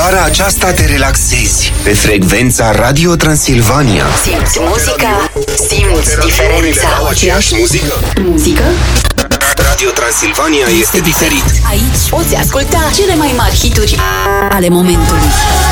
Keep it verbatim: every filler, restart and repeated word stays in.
vara aceasta te relaxezi pe frecvența Radio Transilvania. Simți muzica, simți diferența. Au aceeași muzică? Muzică? Radio Transilvania este diferit. Aici poți asculta cele mai mari hituri ale momentului.